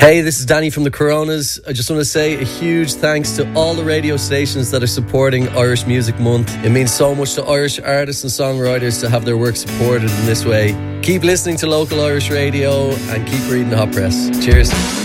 Hey, this is Danny from the Coronas. I just want to say a huge thanks to all the radio stations that are supporting Irish Music Month. It means so much to Irish artists and songwriters to have their work supported in this way. Keep listening to local Irish radio and keep reading the hot press. Cheers.